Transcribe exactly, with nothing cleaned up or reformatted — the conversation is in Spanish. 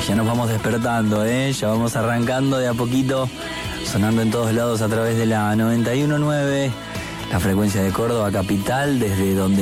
Ya nos vamos despertando, ¿eh? Ya vamos arrancando de a poquito, sonando en todos lados a través de la noventa y uno punto nueve, la frecuencia de Córdoba capital, desde donde